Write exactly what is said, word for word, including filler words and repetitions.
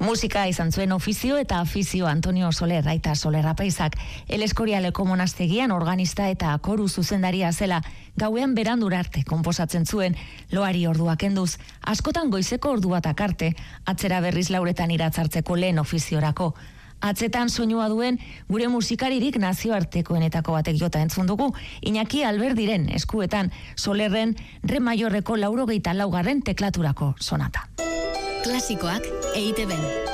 Musika izan zuen ofizio eta afizio Antonio Soler, aita Soler apaizak, El Eskorialeko monastegian organista eta koru zuzendaria zela, gauean berandura arte konposatzen zuen, loari orduak enduz, askotan goizeko ordu batak arte, atzera berriz lauretan iratzartzeko lehen ofiziorako. Atzetan soinua duen gure musikaririk nazioartekoenetako batek jota entzun dugu, Iñaki Alberdiren eskuetan Solerren Re maiorreko laurogeita laugarren teklaturako sonata. Klasikoak E I Te Ben.